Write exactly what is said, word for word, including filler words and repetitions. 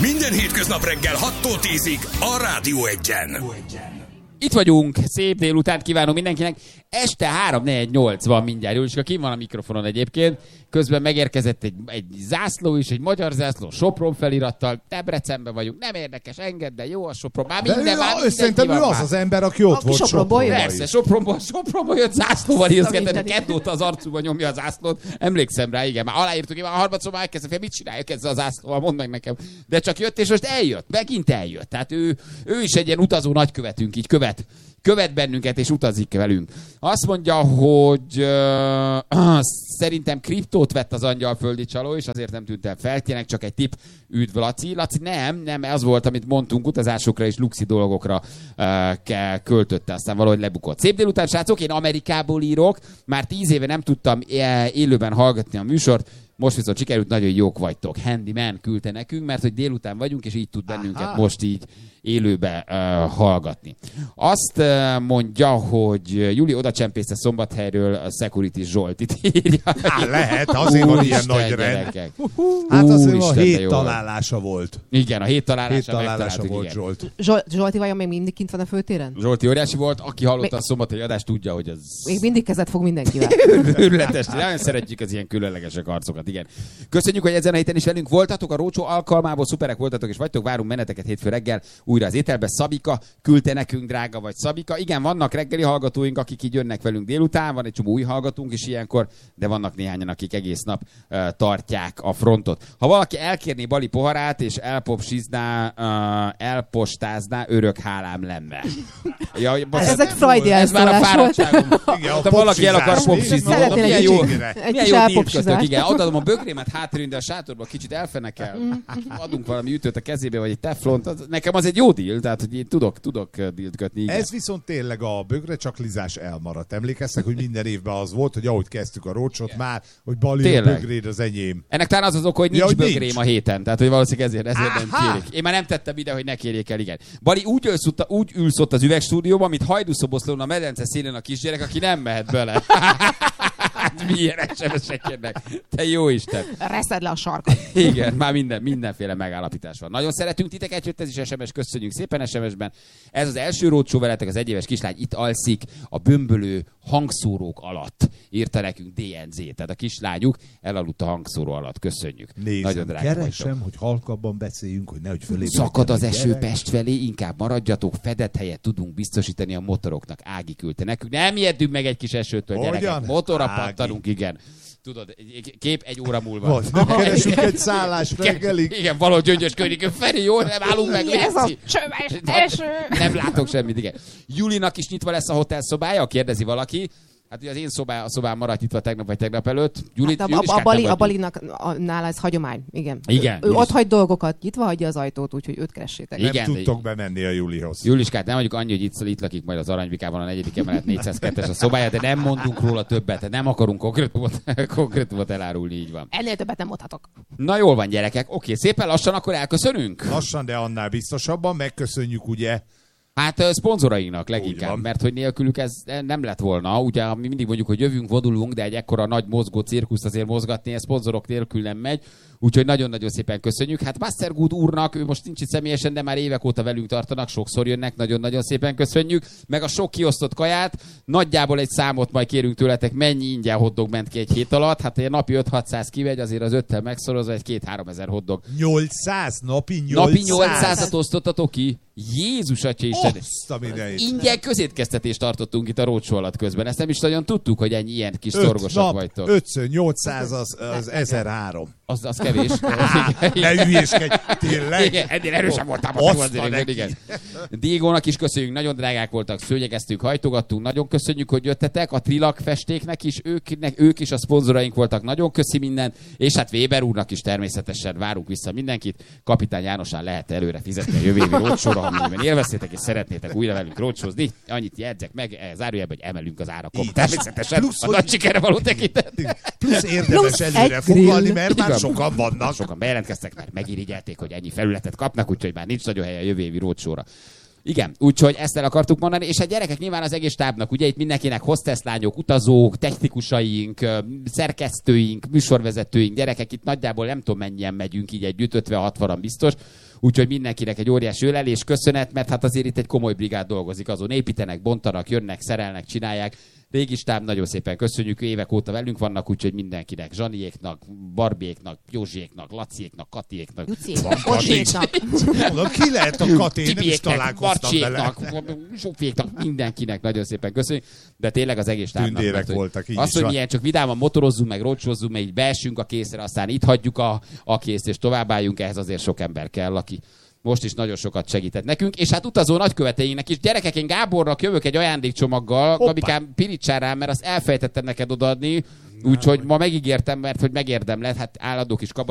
Minden hétköznap reggel hattól tízig a Rádió Egyen. Itt vagyunk, szép délután kívánunk mindenkinek. Este három negyvennyolc van mindjárt. Juliska, kim van a mikrofonon egyébként. Közben megérkezett egy, egy zászló is, egy magyar zászló, Sopron felirattal. Debrecenben vagyunk, nem érdekes, engedd, de jó a Sopron. Már minden, de már minden szerintem ő az az ember, aki ott aki volt Sopronból jön. Persze, Sopronból, Sopronból jött zászlóval írszkedett, kettőt az arcúba nyomja a zászlót. Emlékszem rá, igen, már aláírtuk, én már a harmadszor már elkezdtem, fél, mit csináljuk ezzel a zászlóval, mondd meg nekem. De csak jött, és most eljött, megint eljött. Tehát ő, ő is egy ilyen utazó nagykövetünk, így követ. Követ bennünket és utazik velünk. Azt mondja, hogy uh, szerintem kriptót vett az angyalföldi csaló, és azért nem tűnt el feltének, csak egy tipp. Üdv, Laci. Laci, nem, nem, az volt, amit mondtunk, utazásokra és luxi dolgokra uh, költötte, aztán valahogy lebukott. Szép délután, srácok, én Amerikából írok, már tíz éve nem tudtam élőben hallgatni a műsort, most viszont sikerült, nagyon jók vagytok. Handyman küldte nekünk, mert hogy délután vagyunk, és így tud bennünket Aha. most így élőbe uh, hallgatni. Azt uh, mondja, hogy Juli oda csempészte Szombathelyről a Security Zsoltit írja. Há, lehet, azért van ilyen nagy rend. Hát azért a hét találása volt. Igen, a hét találása, hét találása volt, igen. Zsolt. Zsolt. Zsolti vajon még mindig kint van a főtéren? Zsolti óriási volt, aki hallotta a szombathelyi adást, tudja, hogy ez... Még mindig kezet fog mindenkivel. Őrületes, nagyon szeretjük az ilyen különlegesek arcokat, igen. Köszönjük, hogy ezen a héten is velünk voltatok, a Rócsó alkalmából szuperek voltatok, és vagytok, várunk meneteket hétfő reggel újra az ételbe. Szabika küldte nekünk, drága vagy Szabika. Igen, vannak reggeli hallgatóink, akik így jönnek velünk délután, van egy csomó új hallgatónk is ilyenkor, de vannak néhányan, akik egész nap uh, tartják a frontot. Ha valaki elkérné Bali poharát, és elpopsizná, uh, elpostázná, örök hálám lenne. Ja, ez, ez egy freudián ez már a fáradtságom. Ha valaki el akar popsizni, milyen jó, milyen jó díjkötök, igen. Adom a bögrémet hátrébb, de a sátorban kicsit elfenekel. Adunk valami ütőt a kezébe, vagy egy teflont. Az, nekem az egy jó díl, tehát hogy én tudok, tudok dílt kötni. Igen. Ez viszont tényleg a bögre csaklizás elmaradt. Emlékeztek, hogy minden évben az volt, hogy ahogy kezdtük a rócsot, igen. már, hogy Bali tényleg. A bögréd az enyém. Ennek talán az az ok, hogy nincs ja, bögrém nincs. A héten. Tehát, hogy valószínűleg ezért, ezért nem kérik. Én már nem tettem ide, hogy ne kérjék el, igen. Bali úgy ülsz, úgy ülsz ott az üvegstúdióban, mint Hajdúszoboszlón a medence szélén a kisgyerek, aki nem mehet bele. Hát milyen es em es-ek jönnek. Te jó Isten. Reszed le a sarkat. Igen, már minden, mindenféle megállapítás van. Nagyon szeretünk titeket, jött ez is es em es, köszönjük szépen es em es-ben. Ez az első rócsó veletek, az egyéves kislány itt alszik a bömbölő hangszórók alatt. Írta nekünk dé en zé, tehát a kislányuk elaludt a hangszóró alatt. Köszönjük. Nézem, nagyon drága keresem, vagytok. Hogy halkabban beszéljünk, hogy nehogy fölé. Szakad az eső gyerek. Pest felé, inkább maradjatok, fedett helyet tudunk biztosítani a motoroknak. Ági küldte nekünk. Nem ijedünk meg egy kis esőtől, gyerekek. Motorra pattanunk, igen. Tudod, kép egy óra múlva. Most, nem keresünk egy szállás reggelig. Igen, igen, valahogy gyöngyös környékön. Feri, jó, nem állunk meg. Ez a csöves eső. Nem látok semmit, igen. Julinak is nyitva lesz a hotel szobája, kérdezi valaki. Hát ugye az én szobá, a szobám maradt nyitva tegnap vagy tegnap előtt. Julit, hát a, a, a, Bali, a Balinak a, nála ez hagyomány, igen. Igen. Ő, ő ott hagy dolgokat, nyitva hagyja az ajtót, úgyhogy őt keressétek. Nem igen, tudtok de... bemenni a Julihoz. Juliskát nem mondjuk annyi, hogy itt, itt lakik majd az Aranyvikában a negyedik emelet négyszázkettes a szobája, de nem mondunk róla többet, nem akarunk konkrétumot, konkrétumot elárulni, így van. Ennél többet nem mondhatok. Na jól van, gyerekek, oké, szépen lassan akkor elköszönünk. Lassan, de annál biztosabban megköszönjük, ugye. Hát szponzorainknak leginkább, mert hogy nélkülük ez nem lett volna. Ugye mi mindig mondjuk, hogy jövünk, vodulunk, de egy ekkora nagy mozgó cirkuszt azért mozgatni, ez szponzorok nélkül nem megy. Úgyhogy nagyon-nagyon szépen köszönjük. Hát Wassergut úrnak, ő most nincs itt személyesen, de már évek óta velünk tartanak, sokszor jönnek, nagyon-nagyon szépen köszönjük. Meg a sok kiosztott kaját, nagyjából egy számot majd kérünk tőletek, mennyi ingyen hotdog ment ki egy hét alatt. Hát egy napi öt-hatszáz kivegy, azért az öttel megszorozva egy két-három ezer hotdog. nyolcszáz? Napi nyolcszáz? Napi nyolcszázat osztottatok ki? Jézus atya Isten! Ingyen közétkeztetést tartottunk itt a rócsó alatt közben. Ezt nem is nagyon tudtuk, hogy ennyi ilyen kis szorgosak vagytok. ötször nyolcszáz az, az ezerhárom. Az, az kevés. Ne hülyéskedj, tényleg. Igen, ennél erősen voltál. Diegónak is köszönjük, nagyon drágák voltak, szőnyegeztünk, hajtogattunk, nagyon köszönjük, hogy jöttetek. A Trilak festéknek is, ők, ők is a szponzoraink voltak, nagyon köszi mindent. És hát Weber úrnak is természetesen várunk vissza mindenkit. Kapitány Jánosán lehet előre fizetni a jövő évi rócsóra, amennyiben élveztétek és szeretnétek újra velünk rócsózni. Annyit jegyzek meg, zárójelben, hogy emelünk az árakon. Természetesen plusz, a nagy sikerre való tekintet. Plusz érdemes előre foglalni, mert már sokan vannak. Sokan bejelentkeztek, mert megirigyelték, hogy ennyi felületet kapnak, úgyhogy már nincs nagyon helye a jövő évi rócsóra. Igen, úgyhogy ezt el akartuk mondani, és a gyerekek nyilván az egész stábnak, ugye itt mindenkinek hostesslányok, utazók, technikusaink, szerkesztőink, műsorvezetőink, gyerekek, itt nagyjából nem tudom mennyien megyünk így együtt, ötven-hatvanan biztos. úgyhogy mindenkinek egy óriási ölelés, köszönet, mert hát azért itt egy komoly brigád dolgozik azon. Építenek, bontanak, jönnek, szerelnek, csinálják. Régi stáb, nagyon szépen köszönjük, évek óta velünk vannak, úgyhogy mindenkinek, Zsaniéknak, Barbiéknak, Józsiéknak, Laciéknak, Katiéknak, Bocsiéknak. Ki lehet a Kati? Nem is találkoztam vele. Zsófiéknak, mindenkinek nagyon szépen köszönjük, de tényleg az egész stábnak. Tündérek mert, hogy voltak, így az, is hogy van. milyen csak vidáman motorozzunk, meg rocsózzunk, meg így beessünk a készre, aztán itt hagyjuk a, a készt, és továbbálljunk, ehhez azért sok ember kell, aki most is nagyon sokat segített nekünk, és hát utazó nagyköveteinknek is. Gyerekek, én Gábornak jövök egy ajándékcsomaggal, Gabikám, pirítsál rám, mert azt elfejtettem neked odaadni, úgyhogy ma megígértem, mert hogy megérdemled, hát állandó kis kaba.